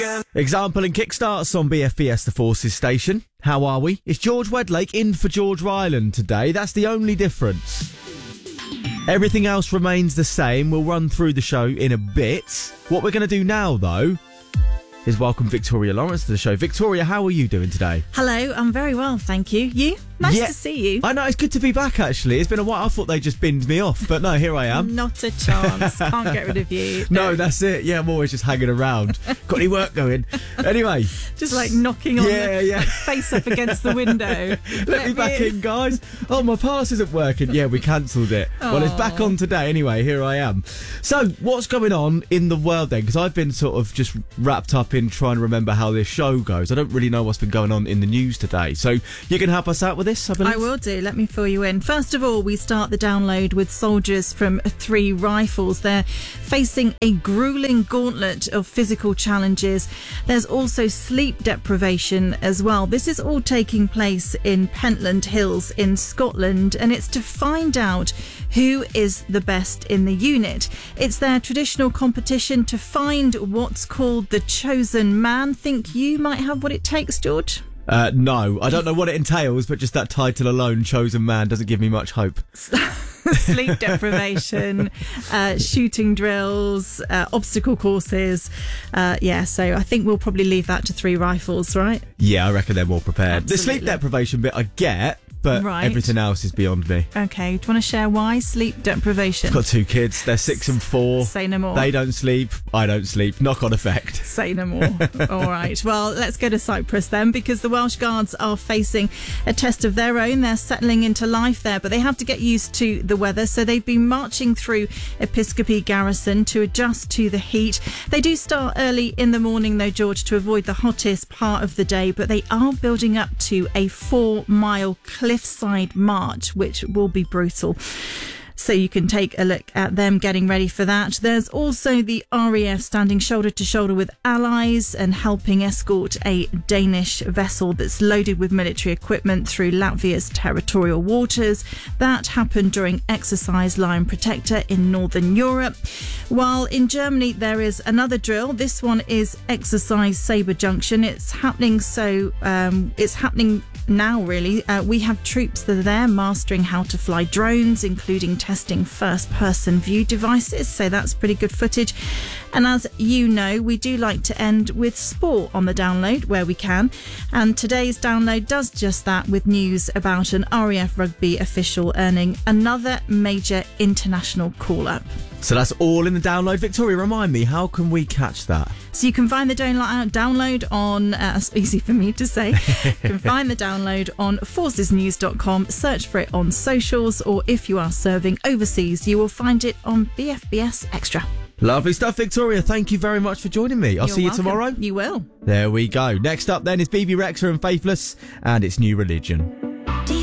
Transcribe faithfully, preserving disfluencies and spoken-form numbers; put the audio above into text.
Example and Kickstarts on B F B S The Forces station. How are we? It's George Wedlake in for George Ryland today. That's the only difference. Everything else remains the same. We'll run through the show in a bit. What we're going to do now, though, is welcome Victoria Lawrence to the show. Victoria, how are you doing today? Hello, I'm very well, thank you. You? Nice Yeah. to see you. I know, it's good to be back, actually. It's been a while. I thought they just binned me off, but no, here I am. Not a chance. Can't get rid of you. No, that's it. Yeah, I'm always just hanging around. Got any work going? Anyway. Just like knocking on Yeah, the yeah. like, face up against the window. Let me back in, guys. Oh, my pass isn't working. Yeah, we cancelled it. Well, it's back on today anyway. Here I am. So, what's going on in the world then? Because I've been sort of just wrapped up in trying to remember how this show goes. I don't really know what's been going on in the news today. So, you can help us out with this, I believe? I will do. Let me fill you in. First of all, we start the download with soldiers from Three Rifles. They're facing a grueling gauntlet of physical challenges. There's also sleep deprivation as well. This is all taking place in Pentland Hills in Scotland, and it's to find out who is the best in the unit. It's their traditional competition to find what's called the chosen man. Think you might have what it takes, George? Uh, no, I don't know what it entails, but just that title alone, Chosen Man, doesn't give me much hope. Sleep deprivation, uh, shooting drills, uh, obstacle courses. Uh, yeah, so I think we'll probably leave that to Three Rifles, right? Yeah, I reckon they're more prepared. The Absolutely. sleep deprivation bit I get, but Right. everything else is beyond me. Okay, do you want to share why sleep deprivation? I've got two kids, they're six and four. Say no more. They don't sleep, I don't sleep. Knock on effect. Say no more. All right. Well, let's go to Cyprus then, because the Welsh Guards are facing a test of their own. They're settling into life there, but they have to get used to the weather. So they've been marching through Episcopi Garrison to adjust to the heat. They do start early in the morning, though, George, to avoid the hottest part of the day, but they are building up to a four-mile cliffside march, which will be brutal. So you can take a look at them getting ready for that. There's also the R A F standing shoulder to shoulder with allies and helping escort a Danish vessel that's loaded with military equipment through Latvia's territorial waters. That happened during Exercise Lion Protector in Northern Europe. While in Germany there is another drill. This one is Exercise Sabre Junction. It's happening so um, it's happening now, really. Uh, we have troops that are there mastering how to fly drones, including testing first-person view devices, so that's pretty good footage. And as you know, we do like to end with sport on the download where we can, and today's download does just that, with news about an R A F rugby official earning another major international call-up. So that's all in the download. Victoria, remind me, how can we catch that? So you can find the download on, uh, it's easy for me to say, you can find the download on forces news dot com, search for it on socials, or if you are serving overseas, you will find it on B F B S Extra. Lovely stuff, Victoria. Thank you very much for joining me. I'll You're see you welcome. tomorrow. You will. There we go. Next up then is B B Rexha and Faithless, and it's New Religion.